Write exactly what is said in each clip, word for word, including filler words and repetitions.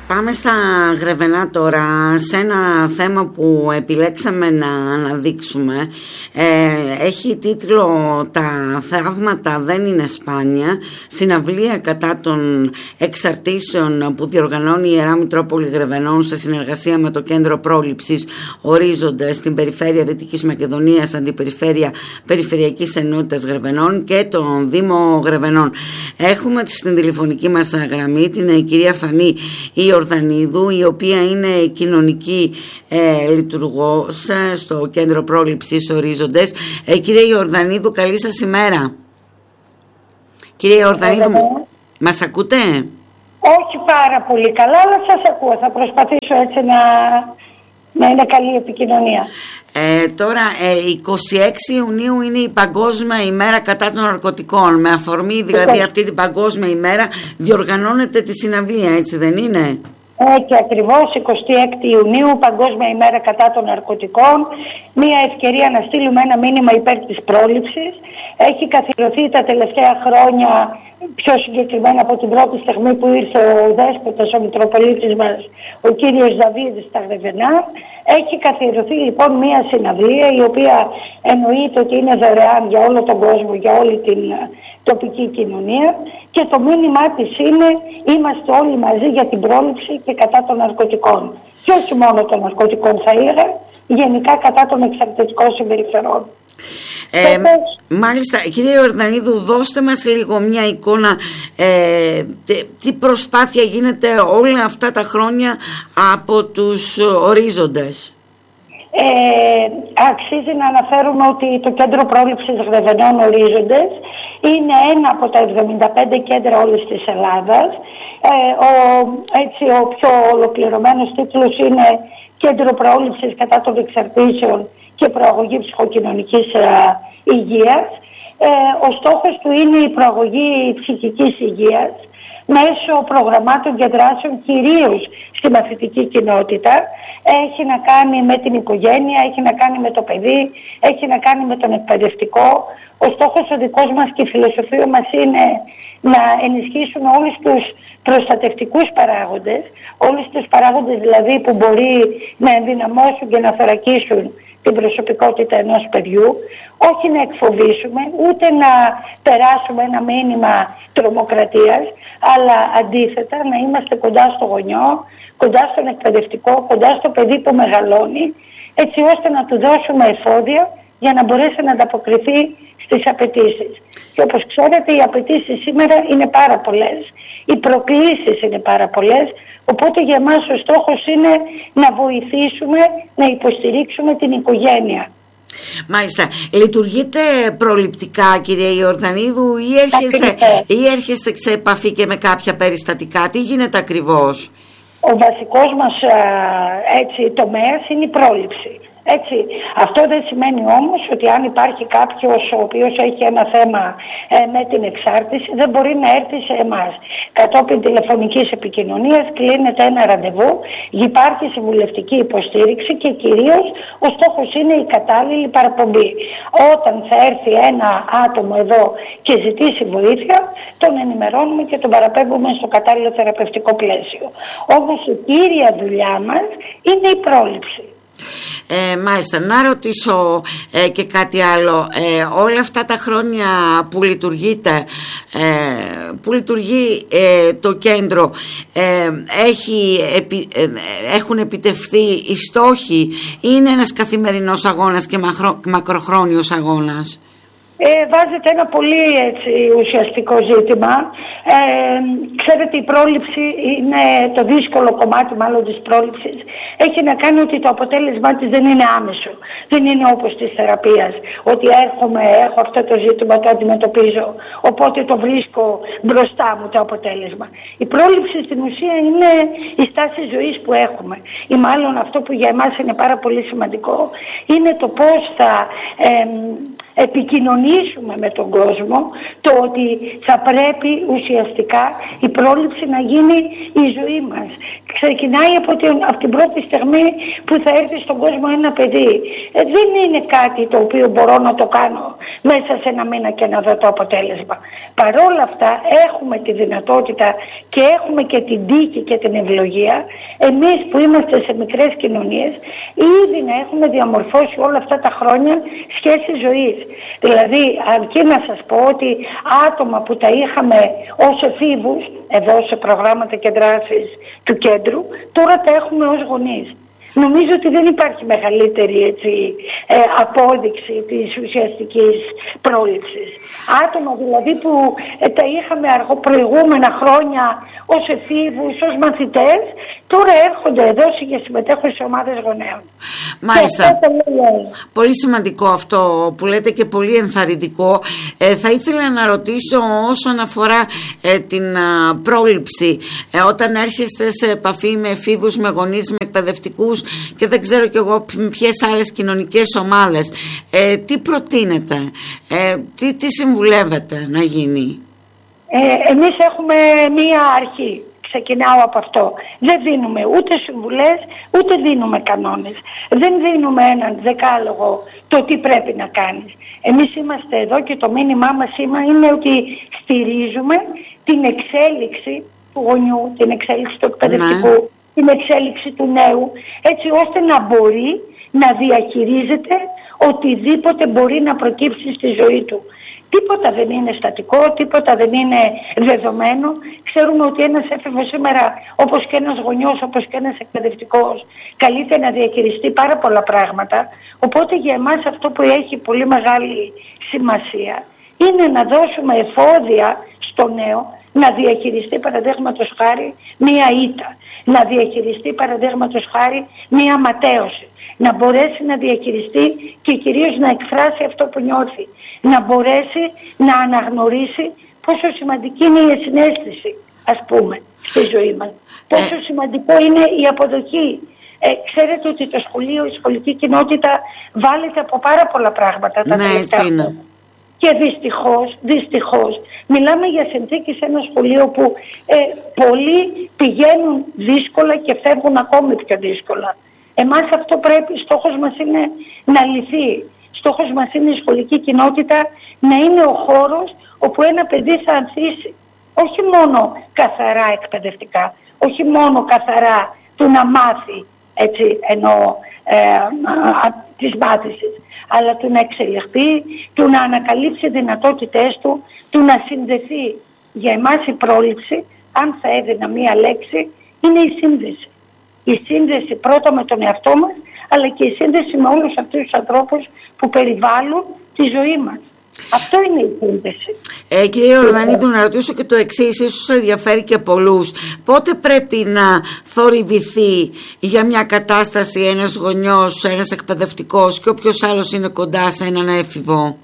Πάμε στα Γρεβενά τώρα, σε ένα θέμα που επιλέξαμε να αναδείξουμε. Ε, έχει τίτλο «Τα θαύματα δεν είναι σπάνια», συναυλία κατά των εξαρτήσεων που διοργανώνει η Ιερά Μητρόπολη Γρεβενών σε συνεργασία με το Κέντρο Πρόληψης Ορίζοντες στην Περιφέρεια Δυτικής Μακεδονίας, Αντιπεριφέρεια Περιφερειακής Ενότητας Γρεβενών και τον Δήμο Γρεβενών. Έχουμε στην τηλεφωνική μας γραμμή την κυρία Φανή Ιορδανίδου, η οποία είναι κοινωνική ε, λειτουργός στο Κέντρο Πρόληψης Ορίζοντες. Ε, κυρία Ιορδανίδου, καλή σας ημέρα. Κυρία Ιορδανίδου, ε, μας ακούτε? Όχι πάρα πολύ καλά, αλλά σας ακούω. Θα προσπαθήσω έτσι να, να είναι καλή επικοινωνία. Ε, τώρα, ε, εικοστή έκτη Ιουνίου είναι η Παγκόσμια ημέρα κατά των ναρκωτικών. Με αφορμή δηλαδή αυτή την Παγκόσμια ημέρα διοργανώνεται τη συναυλία, έτσι δεν είναι? Ε, και ακριβώς εικοστή έκτη Ιουνίου, Παγκόσμια ημέρα κατά των ναρκωτικών. Μία ευκαιρία να στείλουμε ένα μήνυμα υπέρ της πρόληψης. Έχει καθιερωθεί τα τελευταία χρόνια, πιο συγκεκριμένα από την πρώτη στιγμή που ήρθε ο δέσποτας, ο Μητροπολίτης μας, ο κύριος Δαβίδης στα Γρεβενά. Έχει καθιερωθεί λοιπόν μία συναυλία, η οποία εννοείται ότι είναι δωρεάν για όλο τον κόσμο, για όλη την τοπική κοινωνία, και το μήνυμά της είναι: είμαστε όλοι μαζί για την πρόληψη και κατά των ναρκωτικών. Και όχι μόνο των ναρκωτικών, θα έλεγα, γενικά κατά των εξαρτητικών συμπεριφερών. Ε, μάλιστα, κυρία Ιορδανίδου, δώστε μας λίγο μια εικόνα ε, τι προσπάθεια γίνεται όλα αυτά τα χρόνια από τους ορίζοντες. Ε, αξίζει να αναφέρουμε ότι το Κέντρο Πρόληψης Γρεβενών Ορίζοντες είναι ένα από τα εβδομήντα πέντε κέντρα όλης της Ελλάδας. Ε, ο, έτσι, ο πιο ολοκληρωμένος τίτλος είναι Κέντρο Πρόληψης κατά των εξαρτήσεων και προαγωγή ψυχοκοινωνικής ε, υγείας. Ε, ο στόχος του είναι η προαγωγή ψυχικής υγείας μέσω προγραμμάτων και δράσεων, κυρίως στη μαθητική κοινότητα. Έχει να κάνει με την οικογένεια, έχει να κάνει με το παιδί, έχει να κάνει με τον εκπαιδευτικό. Ο στόχος ο δικός μας και η φιλοσοφία μας είναι να ενισχύσουμε όλους τους προστατευτικούς παράγοντες, όλους τους παράγοντες δηλαδή που μπορεί να ενδυναμώσουν και να θωρακίσουν την προσωπικότητα ενός παιδιού, όχι να εκφοβήσουμε, ούτε να περάσουμε ένα μήνυμα τρομοκρατίας, αλλά αντίθετα να είμαστε κοντά στο γονιό, κοντά στον εκπαιδευτικό, κοντά στο παιδί που μεγαλώνει, έτσι ώστε να του δώσουμε εφόδια για να μπορέσει να ανταποκριθεί στις απαιτήσεις. Και όπως ξέρετε, οι απαιτήσεις σήμερα είναι πάρα πολλές, οι προκλήσεις είναι πάρα πολλές, οπότε για εμάς ο στόχος είναι να βοηθήσουμε, να υποστηρίξουμε την οικογένεια. Μάλιστα. Λειτουργείτε προληπτικά, κυρία Ιορδανίδου, ή έρχεστε, ή έρχεστε σε επαφή και με κάποια περιστατικά? Τι γίνεται ακριβώς? Ο βασικός μας α, έτσι, τομέας είναι η πρόληψη. Έτσι. Αυτό δεν σημαίνει όμως ότι αν υπάρχει κάποιος ο οποίος έχει ένα θέμα ε, με την εξάρτηση, δεν μπορεί να έρθει σε εμάς. Κατόπιν τηλεφωνικής επικοινωνίας κλείνεται ένα ραντεβού, υπάρχει συμβουλευτική υποστήριξη και κυρίως ο στόχος είναι η κατάλληλη παραπομπή. Όταν θα έρθει ένα άτομο εδώ και ζητήσει βοήθεια, τον ενημερώνουμε και τον παραπέμπουμε στο κατάλληλο θεραπευτικό πλαίσιο. Όμως η κύρια δουλειά μας είναι η πρόληψη. Ε, μάλιστα, να ρωτήσω ε, και κάτι άλλο. Ε, όλα αυτά τα χρόνια που λειτουργείτε, ε, που λειτουργεί ε, το κέντρο, ε, έχει, επι, ε, έχουν επιτευχθεί οι στόχοι? Είναι ένας καθημερινός αγώνας και μαχρο, μακροχρόνιος αγώνας? Ε, βάζετε ένα πολύ έτσι, ουσιαστικό ζήτημα. Ε, ξέρετε, η πρόληψη είναι το δύσκολο κομμάτι μάλλον της πρόληψης. Έχει να κάνει ότι το αποτέλεσμά της δεν είναι άμεσο. Δεν είναι όπως της θεραπείας, ότι έρχομαι, έχω αυτό το ζήτημα, το αντιμετωπίζω, οπότε το βρίσκω μπροστά μου το αποτέλεσμα. Η πρόληψη στην ουσία είναι η στάση ζωής που έχουμε. Ή μάλλον αυτό που για εμάς είναι πάρα πολύ σημαντικό είναι το πώς θα ε, επικοινωνήσουμε με τον κόσμο το ότι θα πρέπει ουσιαστικά η πρόληψη να γίνει η ζωή μας. Ξεκινάει από την, από την πρώτη στιγμή που θα έρθει στον κόσμο ένα παιδί. Ε, δεν είναι κάτι το οποίο μπορώ να το κάνω μέσα σε ένα μήνα και να δω το αποτέλεσμα. Παρόλα αυτά έχουμε τη δυνατότητα και έχουμε και την τύχη και την ευλογία, εμείς που είμαστε σε μικρές κοινωνίες, ήδη να έχουμε διαμορφώσει όλα αυτά τα χρόνια σχέσεις ζωής. Δηλαδή, αρκεί να σας πω ότι άτομα που τα είχαμε ως εφήβους, εδώ σε προγράμματα και δράσεις του κέντρου, τώρα τα έχουμε ως γονείς. Νομίζω ότι δεν υπάρχει μεγαλύτερη έτσι, ε, απόδειξη της ουσιαστικής πρόληψης. Άτομα δηλαδή που ε, τα είχαμε αργό προηγούμενα χρόνια ως εφήβους, ως μαθητές, τώρα έρχονται εδώ και συμμετέχουν σε ομάδες γονέων. Μάλιστα. Πολύ σημαντικό αυτό που λέτε και πολύ ενθαρρυντικό. Ε, θα ήθελα να ρωτήσω όσον αφορά ε, την α, πρόληψη. Ε, όταν έρχεστε σε επαφή με εφήβους, με γονείς, με εκπαιδευτικούς και δεν ξέρω κι εγώ ποιες άλλες κοινωνικές ομάδες, ε, τι προτείνετε, ε, τι, τι συμβουλεύετε να γίνει? Ε, εμείς έχουμε μία αρχή. Ξεκινάω από αυτό. Δεν δίνουμε ούτε συμβουλές, ούτε δίνουμε κανόνες. Δεν δίνουμε έναν δεκάλογο το τι πρέπει να κάνεις. Εμείς είμαστε εδώ και το μήνυμά μας είναι ότι στηρίζουμε την εξέλιξη του γονιού, την εξέλιξη του εκπαιδευτικού, ναι. την εξέλιξη του νέου, έτσι ώστε να μπορεί να διαχειρίζεται οτιδήποτε μπορεί να προκύψει στη ζωή του. Τίποτα δεν είναι στατικό, τίποτα δεν είναι δεδομένο. Ξέρουμε ότι ένας έφηβος σήμερα, όπως και ένας γονιός, όπως και ένας εκπαιδευτικός, καλείται να διαχειριστεί πάρα πολλά πράγματα. Οπότε για εμάς αυτό που έχει πολύ μεγάλη σημασία είναι να δώσουμε εφόδια στο νέο να διαχειριστεί παραδείγματος χάρη μία ήττα, να διαχειριστεί παραδείγματος χάρη μία ματέωση, να μπορέσει να διαχειριστεί και κυρίως να εκφράσει αυτό που νιώθει, να μπορέσει να αναγνωρίσει πόσο σημαντική είναι η συναίσθηση, ας πούμε, στη ζωή μας. Πόσο σημαντικό είναι η αποδοχή. Ε, ξέρετε ότι το σχολείο, η σχολική κοινότητα βάλεται από πάρα πολλά πράγματα τα ναι, τελευταία χρόνια. Και δυστυχώς, δυστυχώς, μιλάμε για συνθήκες σε ένα σχολείο που ε, πολλοί πηγαίνουν δύσκολα και φεύγουν ακόμη πιο δύσκολα. Εμάς αυτό πρέπει, στόχος μας είναι να λυθεί. Στόχος μας είναι η σχολική κοινότητα να είναι ο χώρος όπου ένα παιδί θα ανθίσει. Όχι μόνο καθαρά εκπαιδευτικά, όχι μόνο καθαρά του να μάθει, έτσι εννοώ, ε, α, της μάθησης, αλλά του να εξελιχθεί, του να ανακαλύψει δυνατότητές του, του να συνδεθεί. Για εμάς η πρόληψη, αν θα έδινα μία λέξη, είναι η σύνδεση. Η σύνδεση πρώτα με τον εαυτό μας, αλλά και η σύνδεση με όλους αυτούς τους ανθρώπους που περιβάλλουν τη ζωή μας. Αυτό είναι η σύνδεση. Ε, κύριε Ιορδανίδου, να ρωτήσω και το εξής, ίσως ενδιαφέρει και πολλούς. Πότε πρέπει να θορυβηθεί για μια κατάσταση ένας γονιός, ένας εκπαιδευτικός και όποιος άλλος είναι κοντά σε έναν έφηβο?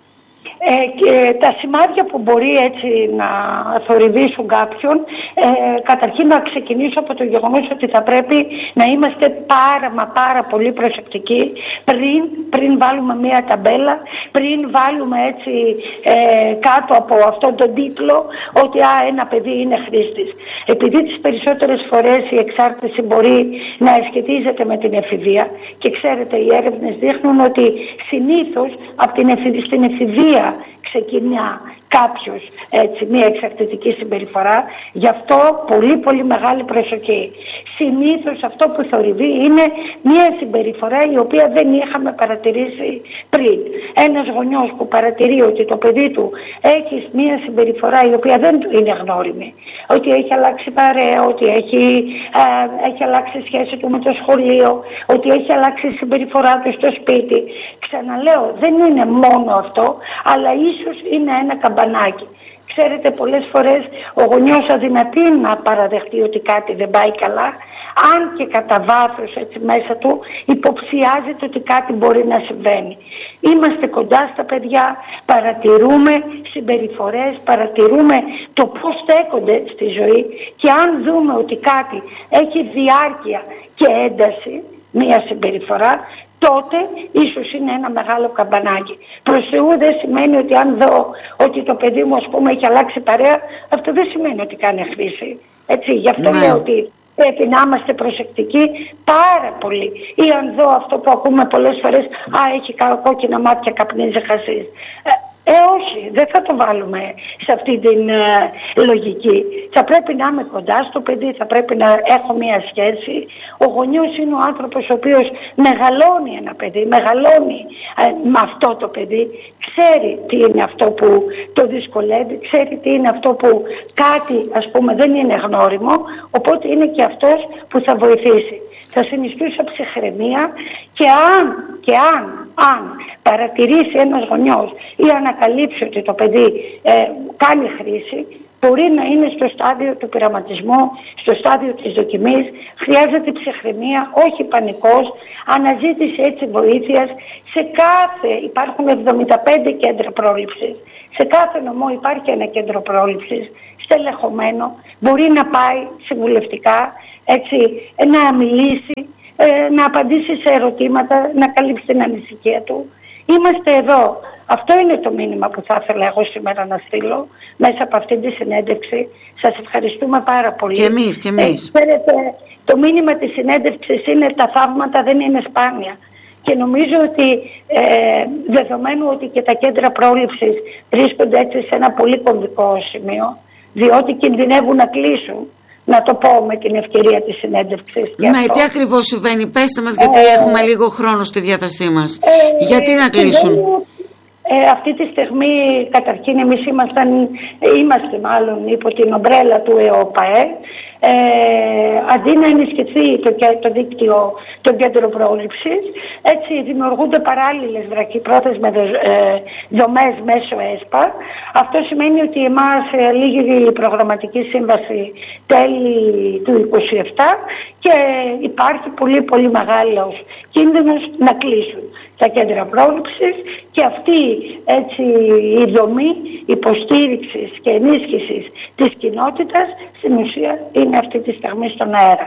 Ε, και τα σημάδια που μπορεί έτσι να θορυβήσουν κάποιον, ε, καταρχήν να ξεκινήσω από το γεγονός ότι θα πρέπει να είμαστε πάρα μα πάρα πολύ προσεκτικοί πριν, πριν βάλουμε μία ταμπέλα, πριν βάλουμε έτσι ε, κάτω από αυτόν τον τίτλο ότι α, ένα παιδί είναι χρήστης. Επειδή τις περισσότερες φορές η εξάρτηση μπορεί να σχετίζεται με την εφηβεία και ξέρετε οι έρευνες δείχνουν ότι συνήθως από την εφηβεία, στην εφηβεία ξεκινά κάποιος έτσι, μια εξαρτητική συμπεριφορά, γι' αυτό πολύ πολύ μεγάλη προσοχή. Συνήθως αυτό που θορυβεί είναι μια συμπεριφορά η οποία δεν είχαμε παρατηρήσει πριν. Ένας γονιός που παρατηρεί ότι το παιδί του έχει μια συμπεριφορά η οποία δεν του είναι γνώριμη, ότι έχει αλλάξει παρέα, ότι έχει, α, έχει αλλάξει σχέση του με το σχολείο, ότι έχει αλλάξει η συμπεριφορά του στο σπίτι. Ξαναλέω, δεν είναι μόνο αυτό, αλλά ίσως είναι ένα καμπανάκι. Ξέρετε, πολλές φορές ο γονιός αδυνατεί να παραδεχτεί ότι κάτι δεν πάει καλά, αν και κατά βάθος έτσι μέσα του υποψιάζεται ότι κάτι μπορεί να συμβαίνει. Είμαστε κοντά στα παιδιά, παρατηρούμε συμπεριφορές, παρατηρούμε το πώς στέκονται στη ζωή και αν δούμε ότι κάτι έχει διάρκεια και ένταση, μία συμπεριφορά, τότε ίσως είναι ένα μεγάλο καμπανάκι. Προς Θεού δεν σημαίνει ότι αν δω ότι το παιδί μου ας πούμε έχει αλλάξει παρέα, αυτό δεν σημαίνει ότι κάνει χρήση. Έτσι, γι' αυτό ναι. λέω ότι πρέπει να είμαστε προσεκτικοί πάρα πολύ. Ή αν δω αυτό που ακούμε πολλές φορές, α, έχει κόκκινα μάτια, καπνίζει χασίς. Ε, Ε, όχι, δεν θα το βάλουμε σε αυτή την ε, λογική. Θα πρέπει να είμαι κοντά στο παιδί, θα πρέπει να έχω μία σχέση. Ο γονιός είναι ο άνθρωπος ο οποίος μεγαλώνει ένα παιδί, μεγαλώνει ε, με αυτό το παιδί. Ξέρει τι είναι αυτό που το δυσκολεύει, ξέρει τι είναι αυτό που κάτι, ας πούμε, δεν είναι γνώριμο, οπότε είναι και αυτός που θα βοηθήσει. Θα συνιστούσα ψυχραιμία και αν, και αν, αν παρατηρήσει ένας γονιός ή ανακαλύψει ότι το παιδί ε, κάνει χρήση, μπορεί να είναι στο στάδιο του πειραματισμού, στο στάδιο της δοκιμής, χρειάζεται ψυχραιμία, όχι πανικός, αναζήτηση έτσι βοήθειας. Σε κάθε, υπάρχουν εβδομήντα πέντε κέντρα πρόληψης, σε κάθε νομό υπάρχει ένα κέντρο πρόληψης, στελεχωμένο, μπορεί να πάει συμβουλευτικά, έτσι, να μιλήσει, ε, να απαντήσει σε ερωτήματα, να καλύψει την ανησυχία του. Είμαστε εδώ. Αυτό είναι το μήνυμα που θα ήθελα εγώ σήμερα να στείλω μέσα από αυτή τη συνέντευξη. Σας ευχαριστούμε πάρα πολύ. Και εμείς, και εμείς. Ε, ξέρετε, το μήνυμα της συνέντευξης είναι τα θαύματα δεν είναι σπάνια. Και νομίζω ότι ε, δεδομένου ότι και τα κέντρα πρόληψης βρίσκονται έτσι σε ένα πολύ κομβικό σημείο, διότι κινδυνεύουν να κλείσουν, να το πω με την ευκαιρία της συνέντευξης. Ναι, αυτό. Τι ακριβώς συμβαίνει, πέστε μας, γιατί ε, έχουμε λίγο χρόνο στη διάθεσή μας. Ε, γιατί να κλείσουν? Ε, αυτή τη στιγμή καταρχήν εμείς ήμασταν, είμαστε μάλλον υπό την ομπρέλα του ΕΟΠΑΕ. Ε, αντί να ενισχυθεί το, το δίκτυο των κέντρων πρόληψης, έτσι δημιουργούνται παράλληλες βραχυπρόθεσμες ε, δομές μέσω ΕΣΠΑ. Αυτό σημαίνει ότι εμάς ε, λύγει η προγραμματική σύμβαση τέλη του είκοσι επτά και υπάρχει πολύ πολύ μεγάλος κίνδυνος να κλείσουν τα κέντρα πρόληψης και αυτή έτσι, η δομή υποστήριξης και ενίσχυσης της κοινότητας στην ουσία είναι αυτή τη στιγμή στον αέρα.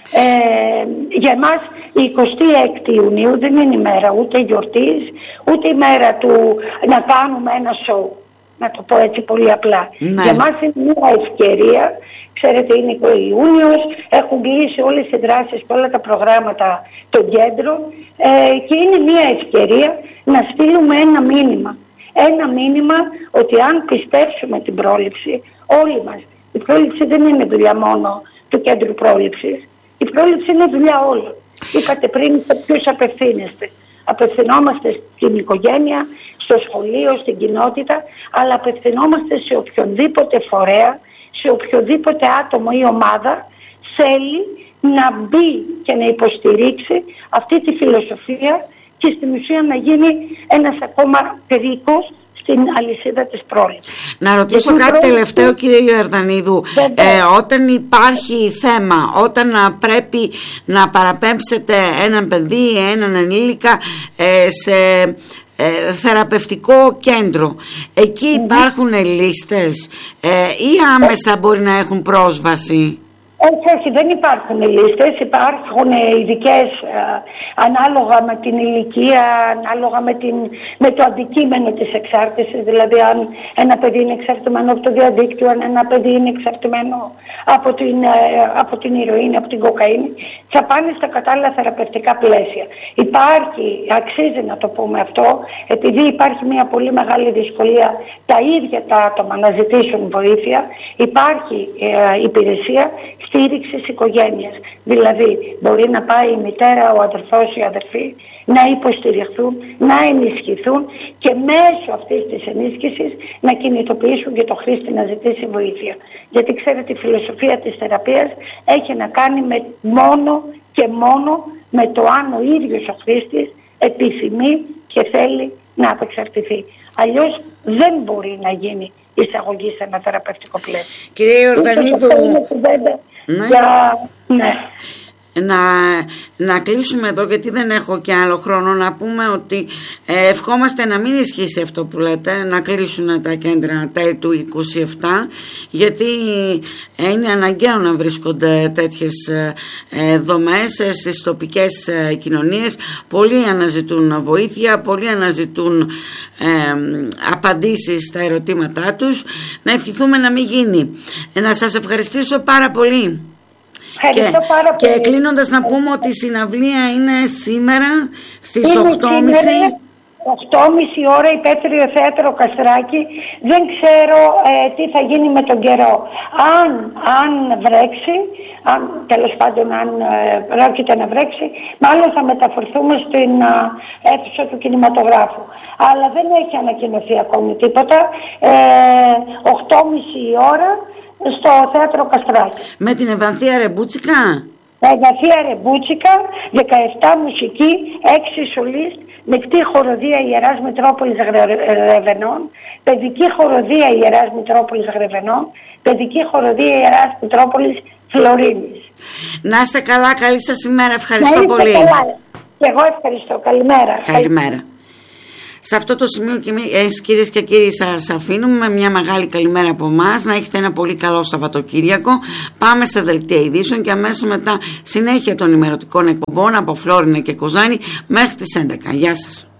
Ε, για εμάς η εικοστή έκτη Ιουνίου δεν είναι ημέρα ούτε γιορτής, ούτε ημέρα του να κάνουμε ένα σοου, να το πω έτσι πολύ απλά. Ναι. Για εμάς είναι μια ευκαιρία. Ξέρετε, είναι ο Ιούνιος, έχουν κλείσει όλες οι δράσεις και όλα τα προγράμματα των κέντρων ε, και είναι μια ευκαιρία να στείλουμε ένα μήνυμα. Ένα μήνυμα ότι αν πιστέψουμε την πρόληψη, όλοι μας, η πρόληψη δεν είναι δουλειά μόνο του κέντρου πρόληψης, η πρόληψη είναι δουλειά όλων. Είπατε πριν σε ποιους απευθύνεστε. Απευθυνόμαστε στην οικογένεια, στο σχολείο, στην κοινότητα, αλλά απευθυνόμαστε σε οποιονδήποτε φορέα, σε οποιοδήποτε άτομο ή ομάδα θέλει να μπει και να υποστηρίξει αυτή τη φιλοσοφία και στην ουσία να γίνει ένας ακόμα κρίκος στην αλυσίδα της πρόληψης. Να ρωτήσω κάτι πρόληψη... τελευταίο, κύριε Ιορδανίδου. Ε, όταν υπάρχει θέμα, όταν πρέπει να παραπέμψετε έναν παιδί, έναν ενήλικα ε, σε... Ε, θεραπευτικό κέντρο, εκεί mm-hmm. υπάρχουν λίστες ε, ή άμεσα μπορεί να έχουν πρόσβαση? Όχι, όχι, δεν υπάρχουν λίστες, υπάρχουν ειδικές ε, ανάλογα με την ηλικία, ανάλογα με, την, με το αντικείμενο της εξάρτησης, δηλαδή αν ένα παιδί είναι εξαρτημένο από το διαδίκτυο, αν ένα παιδί είναι εξαρτημένο από την, ε, από την ηρωίνη, από την κοκαίνη, θα πάνε στα κατάλληλα θεραπευτικά πλαίσια. Υπάρχει, αξίζει να το πούμε αυτό, επειδή υπάρχει μια πολύ μεγάλη δυσκολία τα ίδια τα άτομα να ζητήσουν βοήθεια, υπάρχει ε, υπηρεσία στήριξης οικογένειας. Δηλαδή μπορεί να πάει η μητέρα, ο αδερφός, η αδερφή να υποστηριχθούν, να ενισχυθούν και μέσω αυτής της ενίσχυσης να κινητοποιήσουν και το χρήστη να ζητήσει βοήθεια. Γιατί ξέρετε, η φιλοσοφία της θεραπείας έχει να κάνει με μόνο και μόνο με το αν ο ίδιος ο χρήστης επιθυμεί και θέλει να απεξαρτηθεί. Αλλιώς δεν μπορεί να γίνει εισαγωγή σε ένα θεραπευτικό πλαίσιο. Κύριε Ιορδανίδου, ναι. Για... ναι. Να, να κλείσουμε εδώ, γιατί δεν έχω και άλλο χρόνο. Να πούμε ότι ε, ευχόμαστε να μην ισχύσει αυτό που λέτε, να κλείσουν τα κέντρα τέλη του είκοσι επτά, γιατί είναι αναγκαίο να βρίσκονται τέτοιες ε, δομές ε, στις τοπικές ε, κοινωνίες. Πολλοί αναζητούν βοήθεια, πολλοί αναζητούν ε, απαντήσεις στα ερωτήματά τους. Να ευχηθούμε να μην γίνει. Ε, να σας ευχαριστήσω πάρα πολύ. Και, και κλείνοντας να πούμε ότι η συναυλία είναι σήμερα στις οκτώ και μισή. οκτώ και μισή ώρα υπαίθριο θέατρο Καστράκι. Δεν ξέρω ε, τι θα γίνει με τον καιρό. Αν, αν βρέξει, αν, τέλος πάντων αν ε, πρόκειται να βρέξει, μάλλον θα μεταφορθούμε στην ε, αίθουσα του κινηματογράφου. Αλλά δεν έχει ανακοινωθεί ακόμη τίποτα. Ε, οκτώ και μισή ώρα στο θέατρο Καστράκι. Με την Ευανθία Ρεμπούτσικα. Ευανθία Ρεμπούτσικα, δεκαεπτά μουσική, έξι σολίστ, μεικτή χοροδία Ιεράς Μητρόπολης Γρεβενών, παιδική χοροδία Ιεράς Μητρόπολης Γρεβενών, παιδική χοροδία Ιεράς Μητρόπολης Φλωρίνης. Να είστε καλά, καλή σας ημέρα, ευχαριστώ να πολύ. Καλά. Και εγώ ευχαριστώ, καλημέρα. Καλημέρα. Σε αυτό το σημείο και εμείς, κυρίες και κύριοι, σας αφήνουμε με μια μεγάλη καλημέρα από εμάς. Να έχετε ένα πολύ καλό Σαββατοκύριακο. Πάμε σε δελτία ειδήσεων και αμέσως μετά συνέχεια των ημερωτικών εκπομπών από Φλόρινα και Κοζάνη μέχρι τις έντεκα. Γεια σας.